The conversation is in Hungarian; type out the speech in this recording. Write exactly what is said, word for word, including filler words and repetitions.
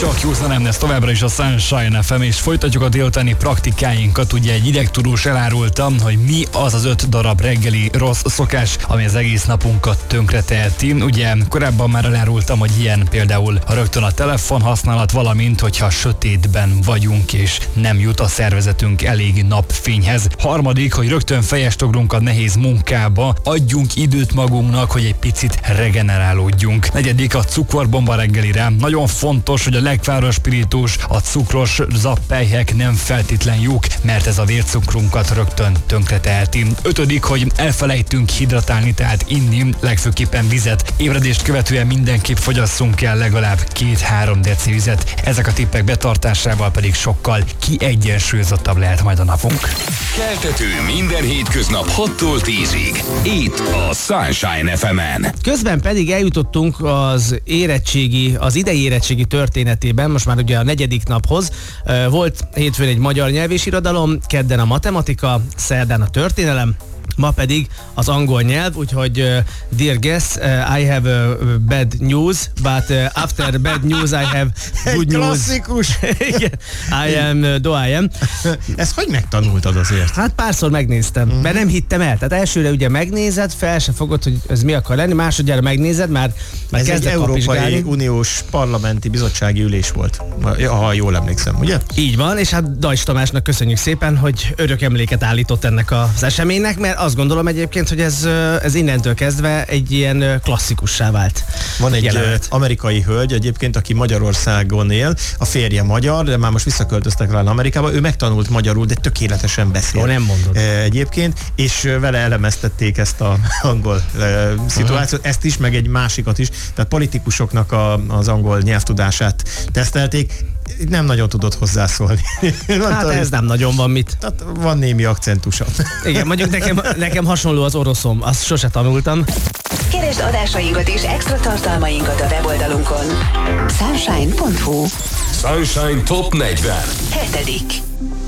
Csak józan nem lesz továbbra is a Sunshine ef em, és folytatjuk a délutáni praktikáinkat. Ugye egy idegtudós elárulta, hogy mi az az öt darab reggeli rossz szokás, ami az egész napunkat tönkreteheti. Ugye korábban már elárultam, hogy ilyen például a rögtön a telefon használat, valamint hogyha sötétben vagyunk és nem jut a szervezetünk elég napfényhez. Harmadik, hogy rögtön fejest ugrunk a nehéz munkába, adjunk időt magunknak, hogy egy picit regenerálódjunk. Negyedik, a cukorbomba reggelire. Nagyon fontos, hogy a legfárados spiritus, a cukros zappelyhek nem feltétlen jók, mert ez a vércukrunkat rögtön tönkreteheti. Ötödik, hogy elfelejtünk hidratálni, tehát inni, legfőképpen vizet. Ébredést követően mindenképp fogyasszunk el legalább két-három deci vizet. Ezek a tippek betartásával pedig sokkal kiegyensúlyozottabb lehet majd a napunk. Keltető minden hétköznap hattól tízig. Itt a Sunshine ef emen. Közben pedig eljutottunk az érettségi, az idei érettségi történetében, most már ugye a negyedik naphoz. Volt hétfőn egy magyar nyelv és irodalom, kedden a matematika, szerdán a történelem, ma pedig az angol nyelv, úgyhogy uh, dear guests, uh, I have a bad news, but uh, after bad news I have good egy news. klasszikus. I am, uh, do I am. Ezt hogy megtanultad azért? Hát párszor megnéztem, mm. mert nem hittem el. Tehát elsőre ugye megnézed, fel se fogod, hogy ez mi akar lenni, másodjára megnézed, már, már ez egy kezdek Európai kapizsgálni. Uniós parlamenti bizottsági ülés volt, ha jól emlékszem, ugye? Így van, és hát Dajcs Tamásnak köszönjük szépen, hogy örök emléket állított ennek az eseménynek, mert azt gondolom egyébként, hogy ez, ez innentől kezdve egy ilyen klasszikussá vált. Van egy jelenet. Amerikai hölgy egyébként, aki Magyarországon él, a férje magyar, de már most visszaköltöztek rá Amerikába, ő megtanult magyarul, de tökéletesen beszél. Ó, nem mondod. Egyébként, és vele elemeztették ezt a angol szituációt, uh-huh. ezt is, meg egy másikat is, tehát politikusoknak a, az angol nyelvtudását tesztelték, nem nagyon tudott hozzászólni. Hát ez nem nagyon van mit. Tehát van némi akcentusa. Igen, mondjuk nekem, nekem hasonló az oroszom, azt sose tanultam. Keresd adásainkat és extra tartalmainkat a weboldalunkon. sunshine pont hu. Sunshine Top negyven. Hetedik.